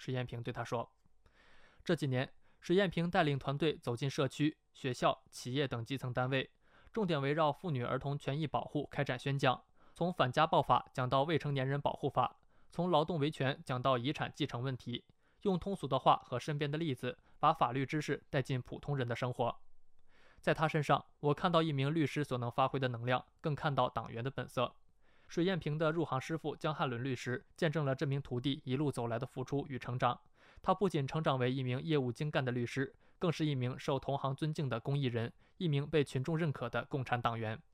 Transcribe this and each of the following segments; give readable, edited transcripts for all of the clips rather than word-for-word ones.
石艳平对他说。这几年，石艳平带领团队走进社区、学校、企业等基层单位，重点围绕妇女儿童权益保护开展宣讲，从反家暴法讲到未成年人保护法，从劳动维权讲到遗产继承问题，用通俗的话和身边的例子，把法律知识带进普通人的生活。在他身上，我看到一名律师所能发挥的能量，更看到党员的本色。水艳平的入行师傅江汉伦律师见证了这名徒弟一路走来的付出与成长。他不仅成长为一名业务精干的律师，更是一名受同行尊敬的公益人，一名被群众认可的共产党员。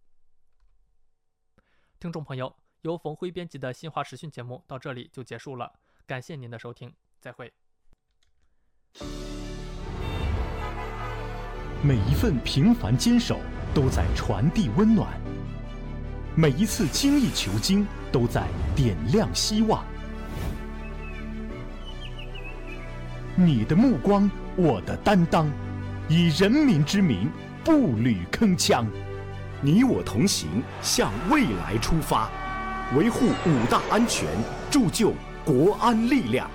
听众朋友，由冯辉编辑的新华时讯节目到这里就结束了，感谢您的收听，再会。 每一份平凡坚守都在传递温暖，每一次精益求精都在点亮希望。你的目光，我的担当，以人民之名步履铿锵。 你我同行，向未来出发，维护五大安全，铸就国安力量。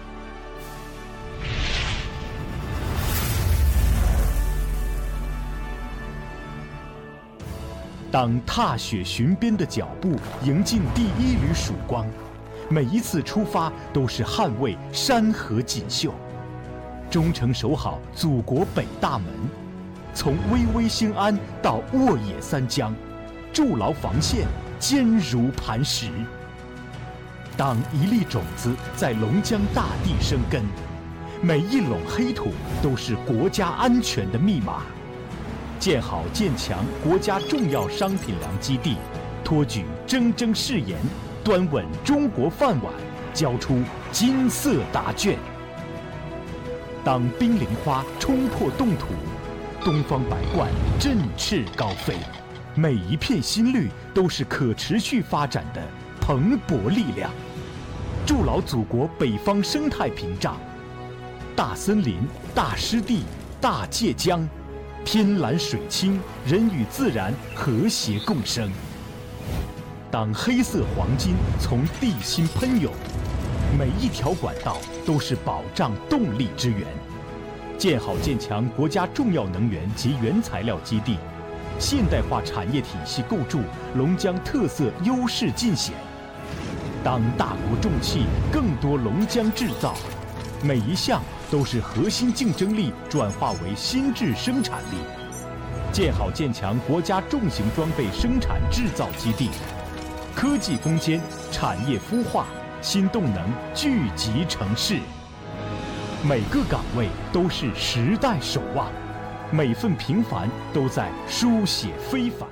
当踏雪寻边的脚步迎进第一缕曙光，每一次出发都是捍卫山河锦绣，忠诚守好祖国北大门。从巍巍兴安到沃野三江，筑牢防线，坚如磐石。当一粒种子在龙江大地生根，每一垄黑土都是国家安全的密码。建好建强国家重要商品粮基地，托举铮铮誓言，端稳中国饭碗，交出金色答卷。当冰凌花冲破冻土，东方白鹳振翅高飞，每一片新绿都是可持续发展的蓬勃力量。筑牢祖国北方生态屏障，大森林、大湿地、大界江，天蓝水清，人与自然和谐共生。当黑色黄金从地心喷涌，每一条管道都是保障动力之源。建好建强国家重要能源及原材料基地，现代化产业体系构筑龙江特色优势尽显。当大国重器更多龙江制造，每一项都是核心竞争力转化为新质生产力。建好建强国家重型装备生产制造基地，科技攻坚，产业孵化，新动能聚集城市。每个岗位都是时代守望，每份平凡都在书写非凡。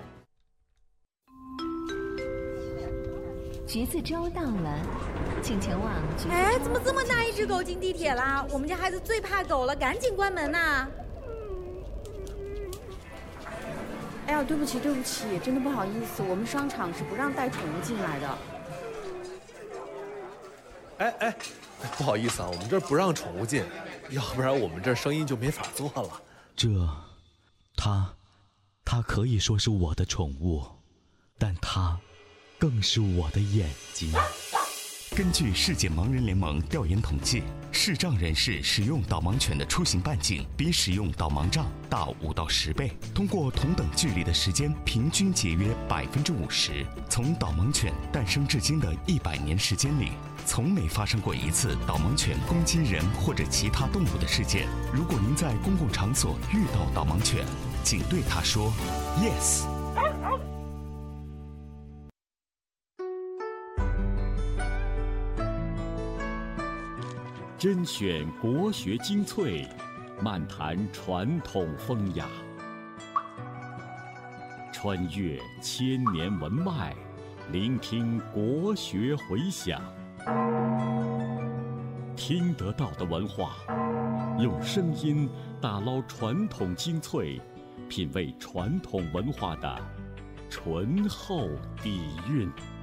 橘子洲到了，请前往橘子洲。 哎，怎么这么大一只狗进地铁啦？我们家孩子最怕狗了，赶紧关门呐！ 哎呀，对不起，真的不好意思，我们商场是不让带宠物进来的。 哎，不好意思啊，我们这儿不让宠物进，要不然我们这儿生意就没法做了。 它可以说是我的宠物，但它更是我的眼睛。 根据世界盲人联盟调研统计，视障人士使用导盲犬的出行半径比使用导盲杖大5到10倍，通过同等距离的时间平均节约50%。从导盲犬诞生至今的100年时间里，从没发生过一次导盲犬攻击人或者其他动物的事件。如果您在公共场所遇到导盲犬，请对它说 yes。 甄选国学精粹，漫谈传统风雅，穿越千年文脉，聆听国学回响。听得到的文化，用声音打捞传统精粹，品味传统文化的醇厚底蕴。